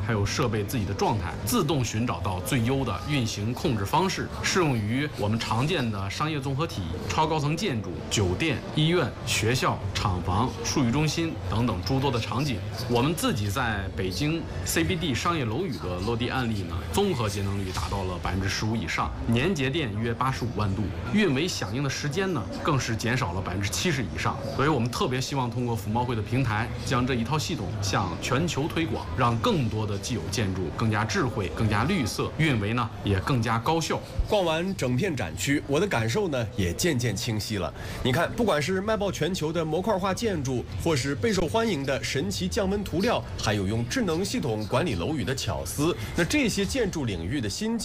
还有设备自己的状态，自动寻找到最优的运行控制方式，适用于我们常见的商业综合体、超高层建筑、酒店、医院、学校、厂房、数据中心等等诸多的场景。我们自己在北京 CBD 商业楼宇的落地案例呢，综合节能率达到了15%以上，年节电约85万度，运维响应的时间呢更是减少了70%以上。所以我们特别希望通过服贸会的平台，将这一套系统向全球推广，让更多的既有建筑更加智慧、更加绿色，运维呢也更加高效。 逛完整片展区，我的感受呢也渐渐清晰了。你看，不管是卖爆全球的模块化建筑，或是备受欢迎的神奇降温涂料，还有用智能系统管理楼宇的巧思，那这些建筑领域的新技